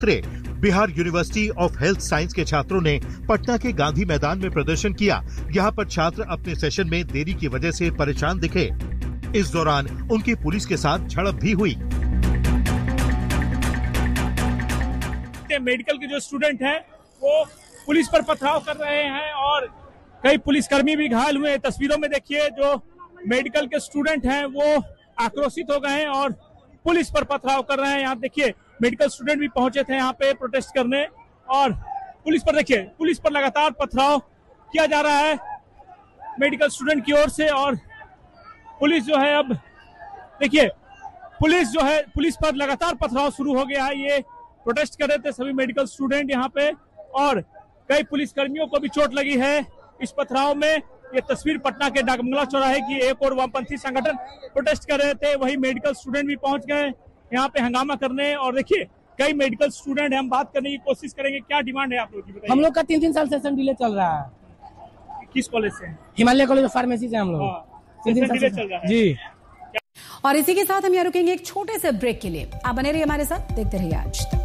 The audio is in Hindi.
Bihar university of health science के छात्रों ने पटना के गांधी मैदान में प्रदर्शन किया। यहां पर छात्र अपने सेशन में देरी की वजह से परेशान दिखे। इस दौरान उनकी पुलिस के साथ झड़प भी हुई। मेडिकल के जो स्टूडेंट हैं वो पुलिस पर पथराव कर रहे हैं और कई पुलिसकर्मी भी घायल हुए। तस्वीरों में देखिए जो मेडिकल के स्टूडेंट हैं वो आक्रोशित हो गए हैं और पुलिस पर पथराव कर रहे हैं। यहाँ देखिए मेडिकल स्टूडेंट भी पहुंचे थे यहाँ पे प्रोटेस्ट करने और पुलिस पर देखिए पुलिस पर लगातार पथराव किया जा रहा है मेडिकल स्टूडेंट की ओर से। और पुलिस जो है अब देखिए पुलिस पर लगातार पथराव शुरू हो गया है। ये प्रोटेस्ट कर रहे थे सभी मेडिकल स्टूडेंट यहाँ पे और कई पुलिसकर्मियों को भी चोट लगी है इस पथराव में। ये तस्वीर पटना के डाकबंगला चौराहे की। एक और वामपंथी संगठन प्रोटेस्ट कर रहे थे, वही मेडिकल स्टूडेंट भी पहुंच गए यहाँ पे हंगामा करने। और देखिए कई मेडिकल स्टूडेंट हम बात करने की कोशिश करेंगे। क्या डिमांड है आप लोग की बताइए? हम लोग का 3 साल सेशन डिले चल रहा है। किस कॉलेज से? हिमालय कॉलेज ऑफ फार्मेसी से हम लोग 3 साल डिले चल रहा है जी। और इसी के साथ हम यहाँ रुकेंगे एक छोटे से ब्रेक के लिए। आप बने रहिए हमारे साथ, देखते रहिए आज तक।